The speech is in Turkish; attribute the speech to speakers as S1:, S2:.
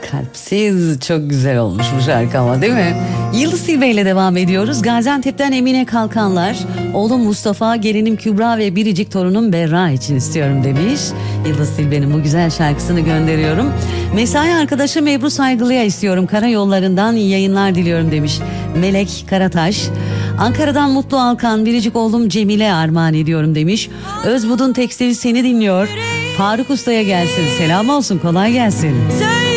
S1: Kalpsiz, çok güzel olmuş bu şarkı ama, değil mi? Yıldız Tilbe ile devam ediyoruz. Gaziantep'ten Emine Kalkanlar. Oğlum Mustafa, gelinim Kübra ve biricik torunum Berra için istiyorum demiş. Yıldız Tilbe'nin bu güzel şarkısını gönderiyorum. Mesai arkadaşım Ebru Saygılı'ya istiyorum. Karayollarından iyi yayınlar diliyorum demiş Melek Karataş. Ankara'dan Mutlu Alkan, biricik oğlum Cemile armağan ediyorum demiş. Özbudun Tekstil seni dinliyor. Faruk Usta'ya gelsin. Selam olsun, kolay gelsin.